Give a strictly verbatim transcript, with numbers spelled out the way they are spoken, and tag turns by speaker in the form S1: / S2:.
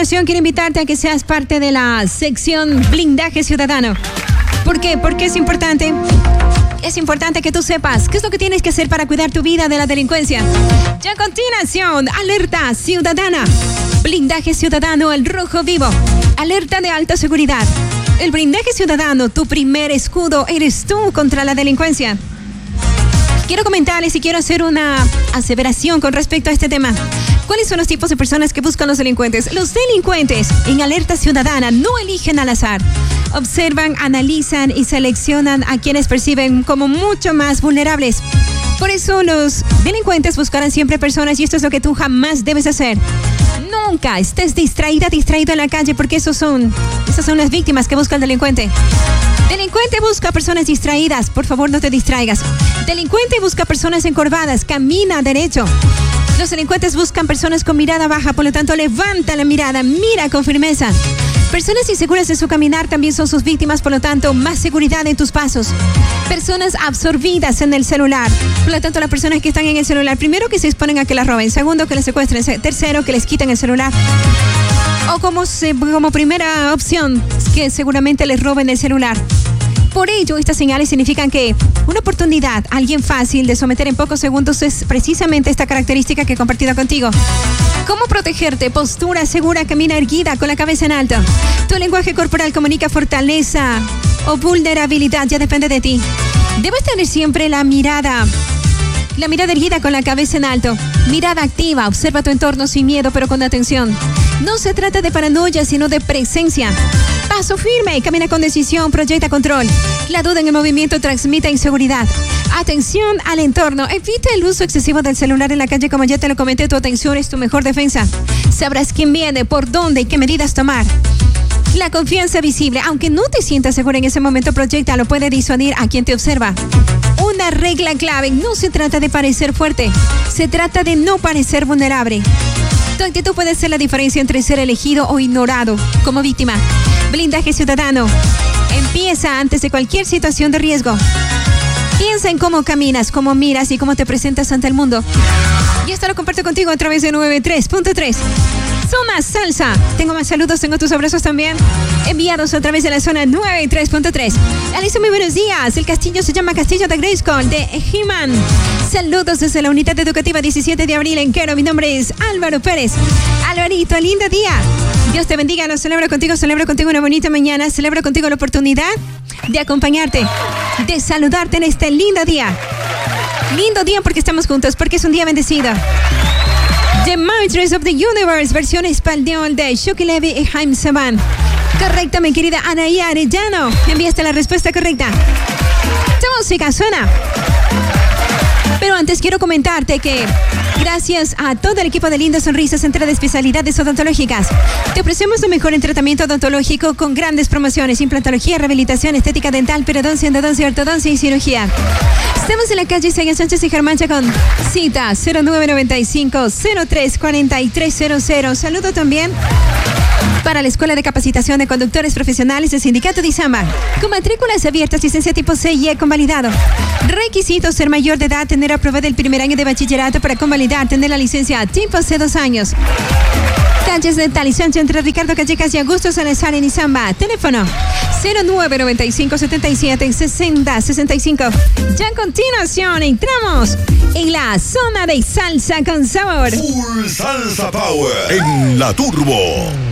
S1: continuación quiero invitarte a que seas parte de la sección Blindaje Ciudadano. ¿Por qué? Porque es importante. Es importante que tú sepas qué es lo que tienes que hacer para cuidar tu vida de la delincuencia. Y a continuación, alerta ciudadana. Blindaje ciudadano, el rojo vivo. Alerta de alta seguridad. El blindaje ciudadano, tu primer escudo eres tú contra la delincuencia. Quiero comentarles y quiero hacer una aseveración con respecto a este tema. ¿Cuáles son los tipos de personas que buscan los delincuentes? Los delincuentes en alerta ciudadana no eligen al azar. Observan, analizan y seleccionan a quienes perciben como mucho más vulnerables. Por eso los delincuentes buscarán siempre personas, y esto es lo que tú jamás debes hacer. Nunca estés distraída, distraído en la calle, porque esos son, esas son las víctimas que busca el delincuente. Delincuente busca personas distraídas, por favor no te distraigas. Delincuente busca personas encorvadas, camina derecho. Los delincuentes buscan personas con mirada baja, por lo tanto levanta la mirada, mira con firmeza. Personas inseguras de su caminar también son sus víctimas, por lo tanto más seguridad en tus pasos. Personas absorbidas en el celular, por lo tanto las personas que están en el celular, primero que se exponen a que las roben, segundo que les secuestren, tercero que les quiten el celular. O como, se, como primera opción, que seguramente les roben el celular. Por ello, estas señales significan que una oportunidad, alguien fácil de someter en pocos segundos, es precisamente esta característica que he compartido contigo. ¿Cómo protegerte? Postura segura, camina erguida, con la cabeza en alto. Tu lenguaje corporal comunica fortaleza o vulnerabilidad, ya depende de ti. Debes tener siempre la mirada, la mirada erguida con la cabeza en alto. Mirada activa, observa tu entorno sin miedo, pero con atención. No se trata de paranoia, sino de presencia. Paso firme, camina con decisión, proyecta control. La duda en el movimiento transmite inseguridad. Atención al entorno. Evita el uso excesivo del celular en la calle, como ya te lo comenté, tu atención es tu mejor defensa. Sabrás quién viene, por dónde y qué medidas tomar. La confianza visible, aunque no te sientas segura en ese momento, proyecta, lo puede disuadir a quien te observa. Una regla clave, no se trata de parecer fuerte, se trata de no parecer vulnerable. Tu actitud puede ser la diferencia entre ser elegido o ignorado como víctima. Blindaje ciudadano. Empieza antes de cualquier situación de riesgo. Piensa en cómo caminas, cómo miras y cómo te presentas ante el mundo. Y esto lo comparto contigo a través de noventa y tres punto tres. Zona Salsa. Tengo más saludos, tengo tus abrazos también enviados a través de la zona noventa y tres punto tres. Alicia, muy buenos días. El castillo se llama Castillo de Grayskull de He-Man. Saludos desde la unidad educativa diecisiete de abril en Quero. Mi nombre es Álvaro Pérez. Alvarito, lindo día. Dios te bendiga. Lo celebro contigo, celebro contigo una bonita mañana. Celebro contigo la oportunidad de acompañarte, de saludarte en este lindo día. Lindo día porque estamos juntos, porque es un día bendecido. The Mistress of the Universe, versión español de Shuki Levy y Jaime Saban. Correcta, mi querida Anaía Arellano. Enviaste la respuesta correcta. Esta música suena. Pero antes quiero comentarte que gracias a todo el equipo de Linda Sonrisa, Centro de Especialidades Odontológicas, te ofrecemos lo mejor en tratamiento odontológico con grandes promociones: implantología, rehabilitación, estética dental, periodoncia, endodoncia, ortodoncia y cirugía. Estamos en la calle Isaías Sánchez y Germancha con cita cero nueve nueve cinco cero tres cuatro tres cero cero. Saludo también para la Escuela de Capacitación de Conductores Profesionales del Sindicato de Izamba, con matrículas abiertas, licencia tipo C y E convalidado. Requisitos: ser mayor de edad, tener aprobado el primer año de bachillerato para convalidar, tener la licencia tipo C dos años. Calles de Talisancho entre Ricardo Callecas y Augusto Salazar en Izamba. Teléfono cero nueve nueve cinco siete siete seis cero seis cinco. Ya a continuación entramos en la zona de salsa con sabor.
S2: Full Salsa Power en La Turbo.